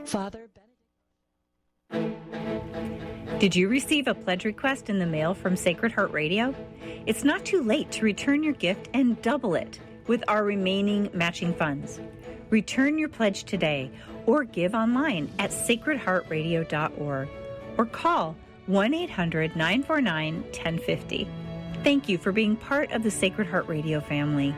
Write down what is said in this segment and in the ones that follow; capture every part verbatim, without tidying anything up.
Father Benedict. Did you receive a pledge request in the mail from Sacred Heart Radio? It's not too late to return your gift and double it with our remaining matching funds. Return your pledge today or give online at sacred heart radio dot org or call one eight hundred nine four nine one zero five zero. Thank you for being part of the Sacred Heart Radio family.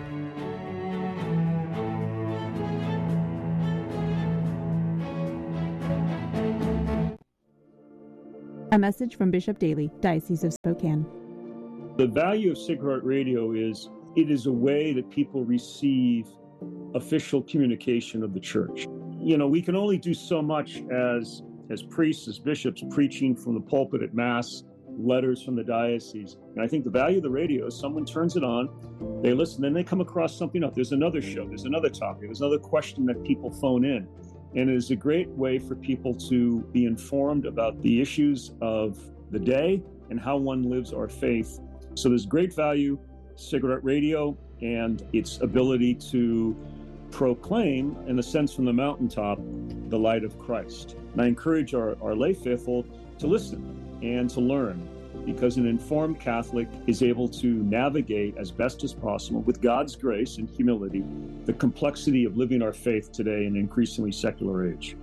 A message from Bishop Daly, Diocese of Spokane. The value of Sacred Heart Radio is it is a way that people receive official communication of the church. You know, we can only do so much as as priests, as bishops, preaching from the pulpit at Mass, letters from the diocese. And I think the value of the radio is someone turns it on, they listen, then they come across something else. There's another show, there's another topic, there's another question that people phone in. And it is a great way for people to be informed about the issues of the day and how one lives our faith. So there's great value, Sacred Heart Radio, and its ability to proclaim, in a sense from the mountaintop, the light of Christ. And I encourage our, our lay faithful to listen and to learn, because an informed Catholic is able to navigate as best as possible, with God's grace and humility, the complexity of living our faith today in an increasingly secular age.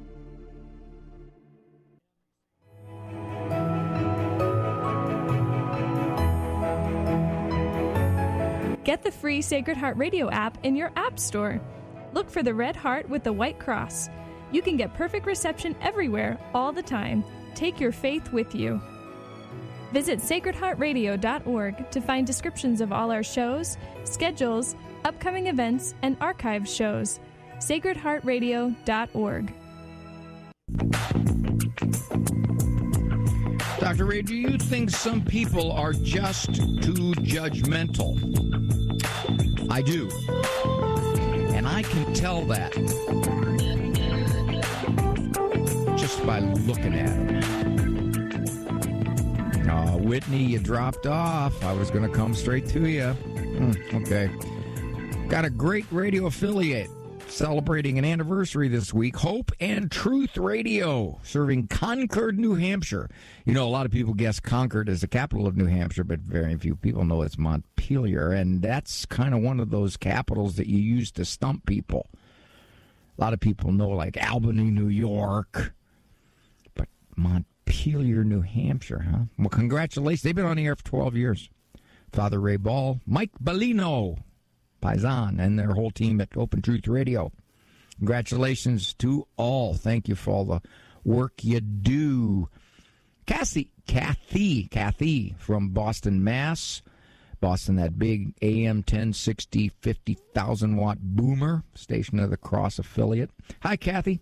Get the free Sacred Heart Radio app in your app store. Look for the red heart with the white cross. You can get perfect reception everywhere, all the time. Take your faith with you. Visit sacred heart radio dot org to find descriptions of all our shows, schedules, upcoming events, and archived shows. sacred heart radio dot org. Doctor Ray, do you think some people are just too judgmental? I do. And I can tell that just by looking at them. Oh, Whitney, you dropped off. I was going to come straight to you. Mm, okay. Got a great radio affiliate celebrating an anniversary this week. Hope and Truth Radio, serving Concord, New Hampshire. You know, a lot of people guess Concord is the capital of New Hampshire, but very few people know it's Montpelier, and that's kind of one of those capitals that you use to stump people. A lot of people know, like, Albany, New York, but Montpelier, New Hampshire, huh? Well, congratulations. They've been on the air for twelve years. Father Ray Ball, Mike Bellino, Paisan, and their whole team at Open Truth Radio. Congratulations to all. Thank you for all the work you do. Kathy, Kathy, Kathy from Boston, Mass. Boston, that big A M ten sixty, fifty thousand watt boomer, Station of the Cross affiliate. Hi, Kathy.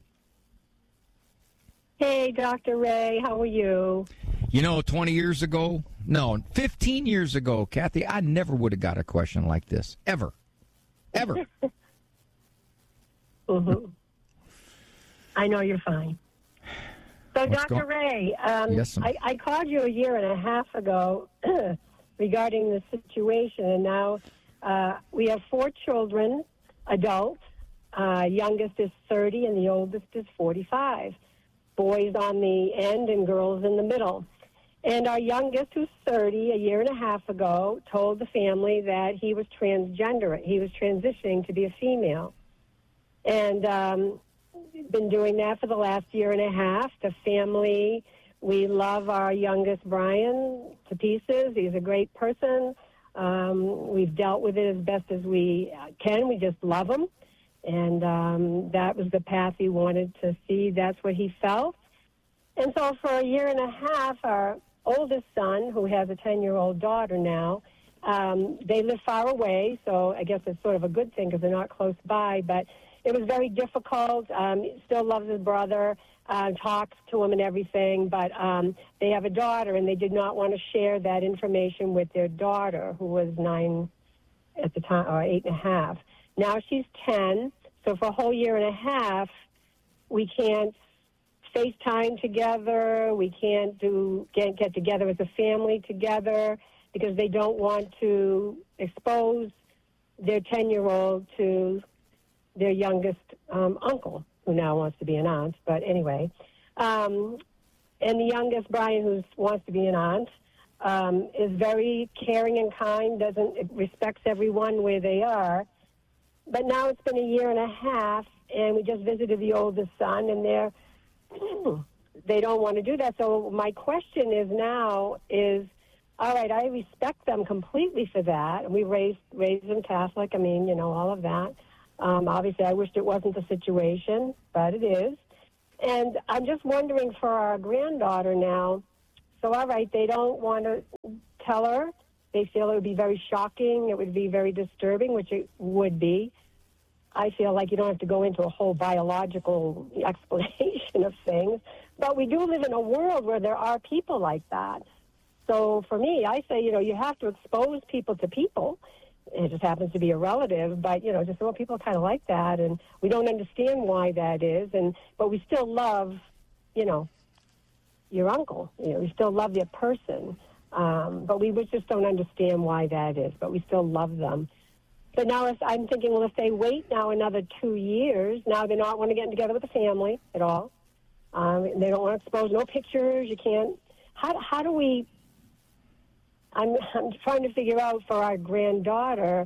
Hey, Doctor Ray, how are you? You know, twenty years ago, no, fifteen years ago, Kathy, I never would have got a question like this, ever. Ever. Mm-hmm. I know you're fine. So, What's Doctor go- Ray, um, yes, I, I called you a year and a half ago regarding the situation, and now uh, we have four children, adults. Uh, youngest is thirty, and the oldest is forty-five. Boys on the end and girls in the middle. And our youngest, who's thirty, a year and a half ago, told the family that he was transgender. He was transitioning to be a female. And um, been doing that for the last year and a half. The family, we love our youngest, Brian, to pieces. He's a great person. Um, we've dealt with it as best as we can. We just love him. And um, that was the path he wanted to see. That's what he felt. And so for a year and a half, our oldest son, who has a ten-year-old daughter now, um, they live far away, so I guess it's sort of a good thing because they're not close by, but it was very difficult. Um, he still loves his brother, uh, talks to him and everything, but um, they have a daughter, and they did not want to share that information with their daughter, who was nine at the time, or eight and a half. Now she's ten, so for a whole year and a half, we can't FaceTime together. We can't do get, get together as a family together because they don't want to expose their ten-year-old to their youngest um, uncle. who now wants to be an aunt. But anyway, um, and the youngest, Brian, who wants to be an aunt, um, is very caring and kind, doesn't respects everyone where they are. But now it's been a year and a half, and we just visited the oldest son, and they're they don't want to do that. So my question is now is, all right, I respect them completely for that. We raised raised them Catholic. I mean, you know, all of that. Um, obviously, I wished it wasn't the situation, but it is. And I'm just wondering for our granddaughter now. So, all right, they don't want to tell her. They feel it would be very shocking. It would be very disturbing, which it would be. I feel like you don't have to go into a whole biological explanation of things. But we do live in a world where there are people like that. So for me, I say, you know, you have to expose people to people. It just happens to be a relative, but, you know, just, well, people kind of like that, and we don't understand why that is, and but we still love, you know, your uncle. You know, we still love the person, um, but we just don't understand why that is, but we still love them. But now if, I'm thinking, well, if they wait now another two years, now they're not want to get together with the family at all. Um, they don't want to expose no pictures. You can't. How how do we? I'm I'm trying to figure out for our granddaughter.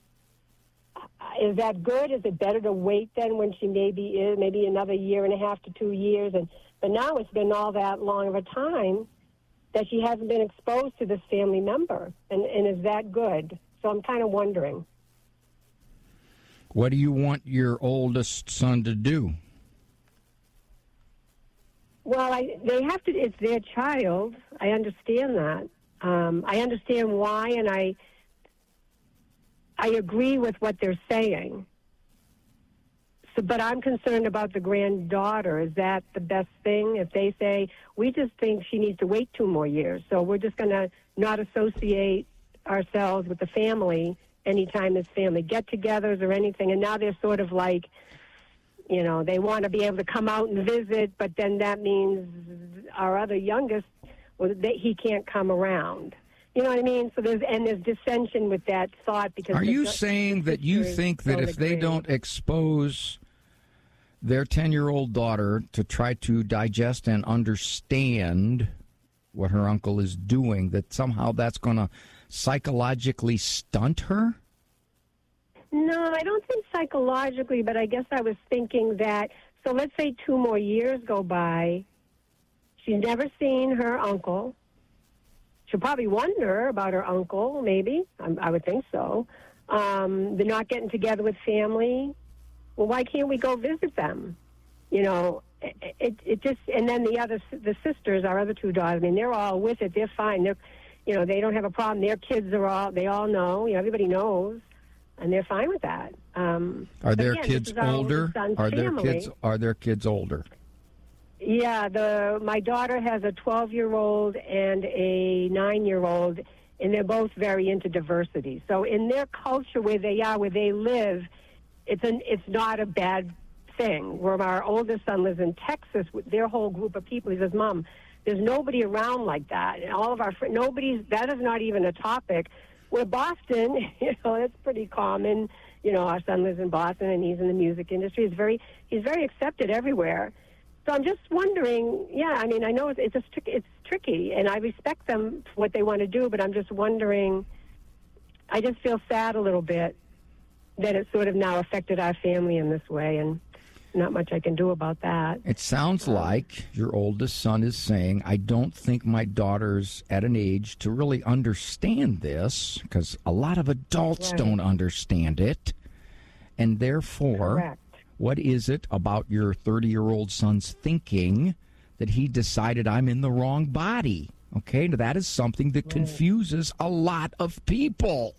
Is that good? Is it better to wait then when she maybe is maybe another year and a half to two years? And but now it's been all that long of a time that she hasn't been exposed to this family member. And and is that good? So I'm kind of wondering. What do you want your oldest son to do? Well, I, they have to. It's their child. I understand that. Um, I understand why, and I I agree with what they're saying. So, but I'm concerned about the granddaughter. Is that the best thing? If they say, we just think she needs to wait two more years, so we're just going to not associate ourselves with the family anytime there's family get-togethers or anything, and now they're sort of like, you know, they want to be able to come out and visit, but then that means our other youngest, well, they, he can't come around. You know what I mean? So there's and there's dissension with that thought because. Are you the, saying that you think that if they don't expose their ten-year-old daughter to try to digest and understand what her uncle is doing, that somehow that's going to psychologically stunt her? No, I don't think psychologically, but I guess I was thinking that, so let's say two more years go by. She's never seen her uncle. She'll probably wonder about her uncle, maybe. I, I would think so. Um, they're not getting together with family. Well, why can't we go visit them? You know, it, it, it just, and then the other, the sisters, our other two daughters, I mean, they're all with it. They're fine. They're, you know, they don't have a problem. Their kids are all, they all know. You know, everybody knows. And they're fine with that. Um, are their again, kids older? Are their family. kids are their kids older? Yeah, the my daughter has a twelve-year-old and a nine-year-old, and they're both very into diversity. So in their culture, where they are, where they live, it's an it's not a bad thing. Where our oldest son lives in Texas, with their whole group of people, he says, "Mom, there's nobody around like that, and all of our friends, nobody's. That is not even a topic." Where Boston, you know, it's pretty common. You know, our son lives in Boston, and he's in the music industry. He's very, he's very accepted everywhere. So I'm just wondering. Yeah, I mean, I know it's it's, a, it's tricky, and I respect them for what they want to do, but I'm just wondering. I just feel sad a little bit that it sort of now affected our family in this way, and not much I can do about that. It sounds like your oldest son is saying, I don't think my daughter's at an age to really understand this, because a lot of adults Right. don't understand it. And therefore, Correct. what is it about your thirty-year-old son's thinking that he decided I'm in the wrong body? Okay, now that is something that Right. confuses a lot of people.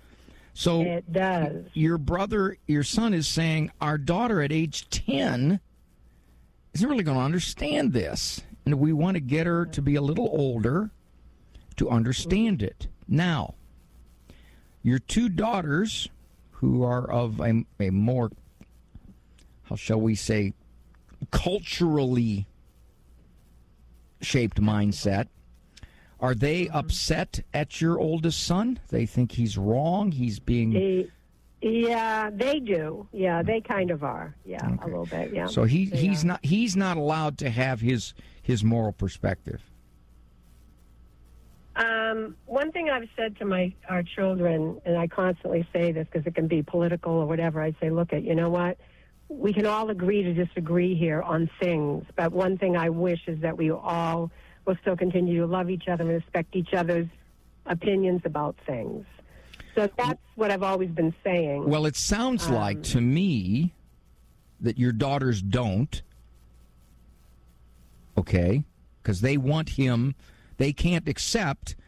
So It does. your brother, your son is saying our daughter at age ten isn't really going to understand this. And we want to get her to be a little older to understand it. Now, your two daughters, who are of a, a more, how shall we say, culturally shaped mindset, are they upset at your oldest son? They think he's wrong. He's being They, Yeah, they do. Yeah, they kind of are. Yeah, Okay. a little bit. Yeah. So he They he's are. not he's not allowed to have his his moral perspective. Um, one thing I've said to my our children, and I constantly say this because it can be political or whatever, I say, look, at you know what? We can all agree to disagree here on things, but one thing I wish is that we all will still continue to love each other and respect each other's opinions about things. So that's what I've always been saying. Well, it sounds Um, like to me that your daughters don't. Okay? Because they want him, they can't accept